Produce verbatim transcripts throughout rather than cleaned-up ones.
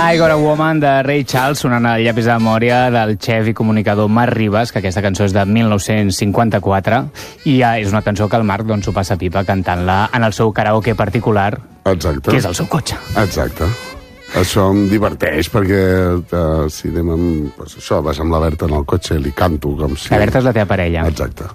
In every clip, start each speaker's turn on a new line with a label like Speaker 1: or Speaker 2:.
Speaker 1: I Got a Woman de Ray Charles, sonant al llapis de memòria del xef i comunicador Marc Ribas, que aquesta cançó és de mil nou-cents cinquanta-quatre, i ja és una cançó que el Marc doncs, s'ho passa pipa cantant-la en el seu karaoke particular,
Speaker 2: Exacte.
Speaker 1: que és el seu cotxe.
Speaker 2: Exacte. Això em diverteix, perquè uh, si anem amb... Pues això, vas amb la Berta en el cotxe, li canto com si...
Speaker 1: La Berta és la teva parella.
Speaker 2: Exacte.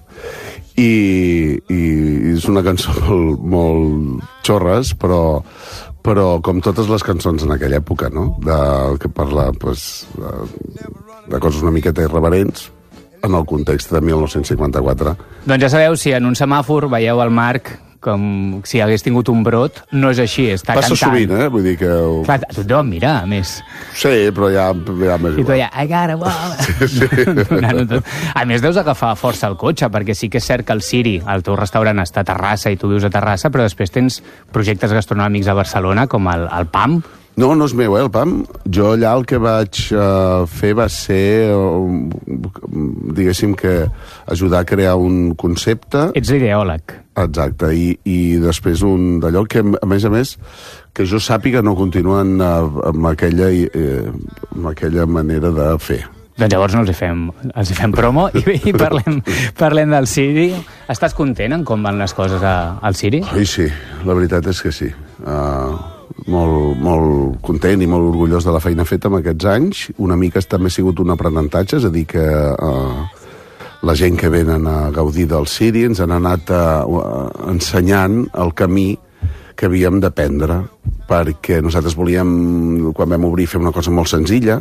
Speaker 2: I, i és una cançó molt, molt xorres, però, però com totes les cançons en aquella època, no? De, que parla pues, de, de coses una miqueta irreverents en el context de mil nou-cents cinquanta-quatre.
Speaker 1: Doncs ja sabeu, si en un semàfor veieu el Marc com si hagués tingut un brot, no és així, està
Speaker 2: Passa
Speaker 1: cantant.
Speaker 2: sovint, eh? Vull dir que...
Speaker 1: Clar, tothom, mira, a més.
Speaker 2: Sí, però ja, ja més
Speaker 1: I tu
Speaker 2: igual.
Speaker 1: ja, I got a woman.
Speaker 2: Sí, sí.
Speaker 1: A més, deus agafar força el cotxe, perquè sí que és cert que el Siri, el teu restaurant, està a Terrassa i tu vius a Terrassa, però després tens projectes gastronòmics a Barcelona, com el, el P A M.
Speaker 2: No, no és meu, eh, el P A M. Jo allà el que vaig uh, fer va ser, uh, diguéssim que, ajudar a crear un concepte.
Speaker 1: Ets l'ideòleg.
Speaker 2: Exacte, i, i després un d'allò que, a més a més, que jo sàpiga no continuen uh, amb, aquella, uh, amb aquella manera de fer.
Speaker 1: Doncs llavors no els hi fem, els hi fem promo i, i parlem, parlem del Siri. Estàs content en com van les coses a, al Siri?
Speaker 2: Ai, sí, la veritat és que sí. Uh, molt, molt content i molt orgullós de la feina feta en aquests anys. Una mica també ha sigut un aprenentatge, és a dir, que uh, la gent que venen a gaudir del Siri ens han anat uh, uh, ensenyant el camí que havíem d'aprendre, perquè nosaltres volíem, quan vam obrir, fer una cosa molt senzilla,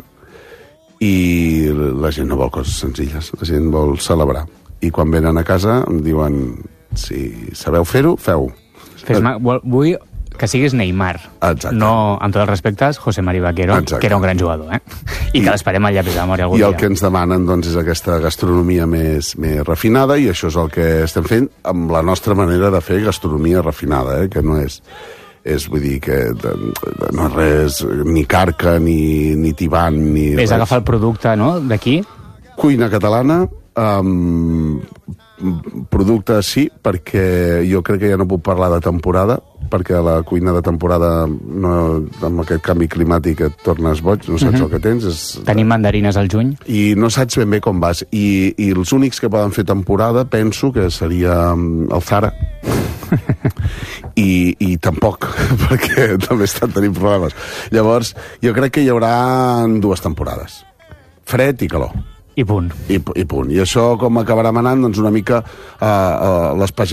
Speaker 2: i la gent no vol coses senzilles, la gent vol celebrar. I quan venen a casa em diuen, si sabeu fer-ho, feu-ho.
Speaker 1: Fes-me, vull que siguis Neymar.
Speaker 2: Exacte.
Speaker 1: No, amb tots els respectes, José Mari Vaquero,
Speaker 2: Exacte.
Speaker 1: que era un gran jugador, eh? I, I que l'esperem al llapis de memòria algun
Speaker 2: I
Speaker 1: dia.
Speaker 2: el que ens demanen, doncs, és aquesta gastronomia més, més refinada, i això és el que estem fent amb la nostra manera de fer gastronomia refinada, eh? Que no és... és, vull dir, que de, de, no és res, ni carca, ni, ni tibant, ni
Speaker 1: És
Speaker 2: res.
Speaker 1: agafar el producte, no?, d'aquí.
Speaker 2: Cuina catalana, um, producte sí, perquè jo crec que ja no puc parlar de temporada, perquè la cuina de temporada, no, amb aquest canvi climàtic et tornes boig, no saps uh-huh. el que tens. És...
Speaker 1: Tenim mandarines al juny.
Speaker 2: I no saps ben bé com vas. I, i els únics que poden fer temporada, penso que seria el Zara. I, i tampoc, perquè també estan tenint problemes. Llavors, jo crec que hi haurà dues temporades. Fred i calor.
Speaker 1: I punt.
Speaker 2: I, i punt. I això com acabarà manant, doncs una mica uh, uh, les pageses